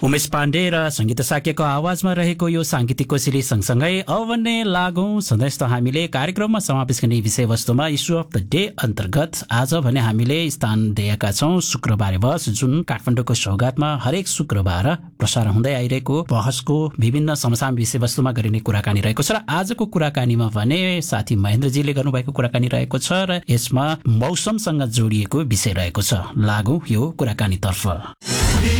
उमेश पाण्डे र संगीत साक्यको आवाजमा रहेको यो सांगीतिक कोसेली सँगसँगै अब भने लागौं सधैँ त हामीले कार्यक्रममा समावेश गर्ने विषयवस्तुमा इस्यु अफ द डे अन्तर्गत आज भने हामीले स्थान दिएका छौं शुक्रबारे बहस, जुन काठमाडौँको सौगातमा हरेक शुक्रबार प्रसारण हुँदै आइरहेको बहसको विभिन्न समसाम विषयवस्तुमा गरिने कुराकानी रहेको छ। र आजको कुराकानीमा भने साथी महेन्द्रजीले गर्नुभएको कुराकानी रहेको छ र यसमा मौसमसँग जोडिएको विषय रहेको छ। लागौं यो कुराकानीतर्फ।